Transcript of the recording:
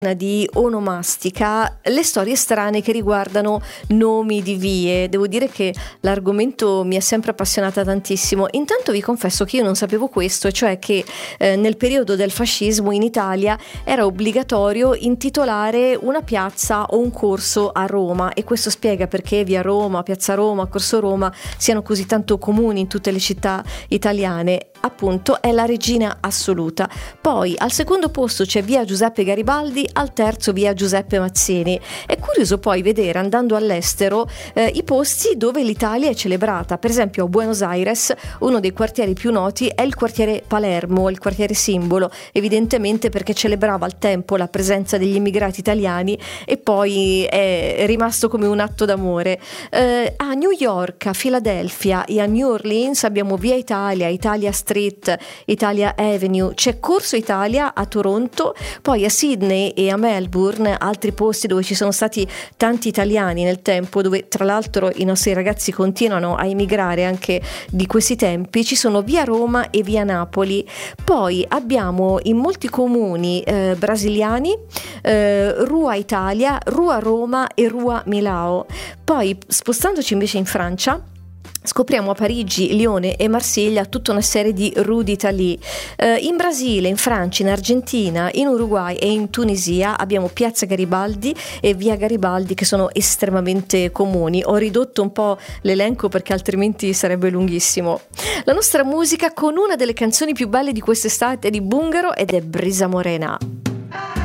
Di onomastica, le storie strane che riguardano nomi di vie. Devo dire che l'argomento mi è sempre appassionata tantissimo. Intanto vi confesso che io non sapevo questo, cioè che nel periodo del fascismo in Italia era obbligatorio intitolare una piazza o un corso a Roma, e questo spiega perché via Roma, piazza Roma, corso Roma siano così tanto comuni in tutte le città italiane. Appunto, è la regina assoluta. Poi al secondo posto c'è via Giuseppe Garibaldi, al terzo via Giuseppe Mazzini. È curioso poi vedere, andando all'estero, i posti dove l'Italia è celebrata. Per esempio a Buenos Aires uno dei quartieri più noti è il quartiere Palermo, il quartiere simbolo, evidentemente perché celebrava al tempo la presenza degli immigrati italiani e poi è rimasto come un atto d'amore. A New York, a Philadelphia e a New Orleans abbiamo via Italia, Italia Street, Italia Avenue, c'è Corso Italia a Toronto, poi a Sydney e a Melbourne, altri posti dove ci sono stati tanti italiani nel tempo, dove tra l'altro i nostri ragazzi continuano a emigrare anche di questi tempi, ci sono via Roma e via Napoli. Poi abbiamo in molti comuni brasiliani Rua Italia, Rua Roma e Rua Milao. Poi spostandoci invece in Francia scopriamo a Parigi, Lione e Marsiglia tutta una serie di rue d'Italie. In Brasile, in Francia, in Argentina, in Uruguay e in Tunisia abbiamo Piazza Garibaldi e via Garibaldi, che sono estremamente comuni. Ho ridotto un po' l'elenco perché altrimenti sarebbe lunghissimo. La nostra musica con una delle canzoni più belle di quest'estate è di Bungaro ed è Brisa Morena.